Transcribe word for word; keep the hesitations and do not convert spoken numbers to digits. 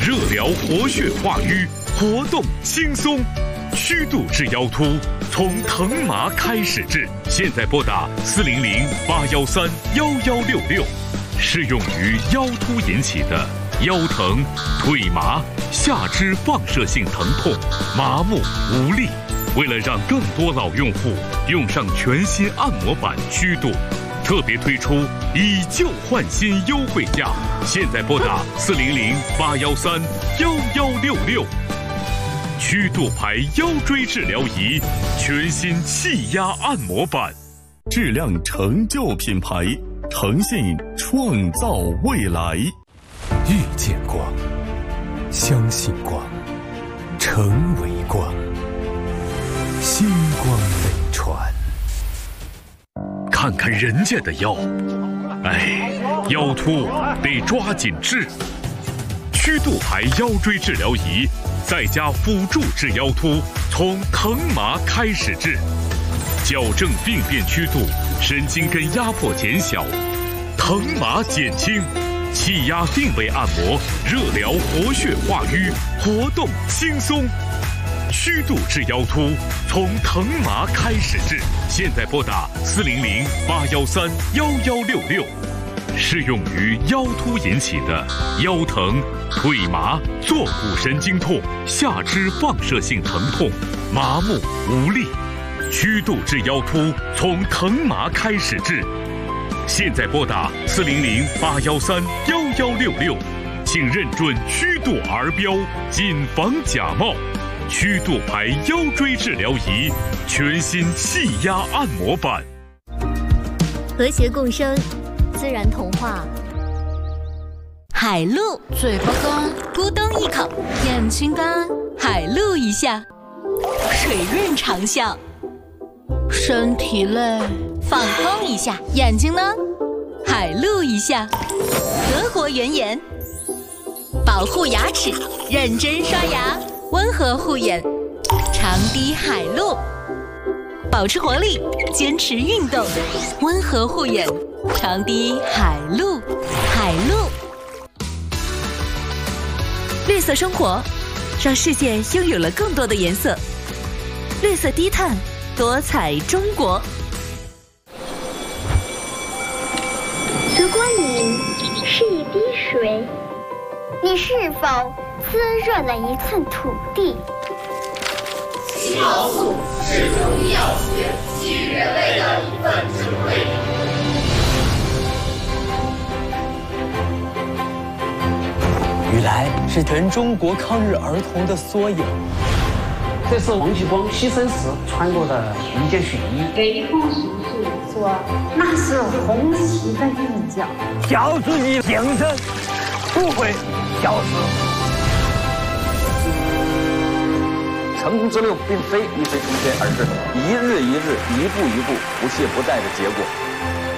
热疗活血化瘀，活动轻松。虚度治腰突，从疼麻开始治。现在拨打四零零八幺三幺幺六六，适用于腰突引起的腰疼、腿麻、下肢放射性疼痛、麻木无力。为了让更多老用户用上全新按摩板虚度，特别推出以旧换新优惠价。现在拨打四零零八幺三幺幺六六。虚度牌腰椎治疗仪，全新气压按摩板， 质量成就品牌，诚信创造未来。 遇见光，相信光，成为光，星光飞传。 看看人家的腰，哎，腰突得抓紧治。虚度牌腰椎治疗仪，再加辅助治腰突，从疼麻开始治，矫正病变曲度，神经根压迫减小，疼麻减轻，气压定位按摩，热疗活血化瘀，活动轻松。虚度治腰突，从疼麻开始治。现在拨打四零零八幺三幺幺六六。适用于腰突引起的腰疼、腿麻、坐骨神经痛、下肢放射性疼痛、麻木无力。虚度治腰突，从疼麻开始治。现在拨打四零零八幺三幺幺六六，请认准虚度 R 标，谨防假冒。虚度牌腰椎治疗仪，全新气压按摩板。 和谐共生，自然童话。 海陆， 嘴巴干， 咕咚一口； 眼睛干， 海陆一下；水润长效， 身体累， 放空一下； 眼睛呢， 海陆一下；德国原颜，保护牙齿，认真刷牙，温和护眼，长滴海陆，保持活力，坚持运动，温和护眼。长滴海陆，海陆。绿色生活，让世界拥有了更多的颜色。绿色低碳，多彩中国。 如果你是一滴水，你是否滋润了一寸土地？ 青蒿素是中医药学给予人类的一份智慧。 雨来是全中国抗日儿童的缩影。 这是王继光牺牲时穿过的一件血衣。 雷锋叔叔说，那是红旗的印记。 小自己精神不会消失。 成功之路并非一飞冲天，而是一日一日、一步一步、不懈不怠的结果。